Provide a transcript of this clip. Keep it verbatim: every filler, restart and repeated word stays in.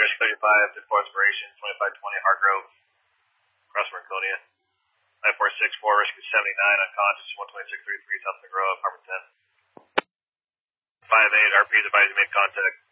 risk thirty-five, to four expiration, twenty-five twenty Hargrove, across Marconia. nine four six four, risk is seventy-nine, unconscious, one twenty-six thirty-three, South Monroe, apartment ten. five eight, R P is advised to make contact.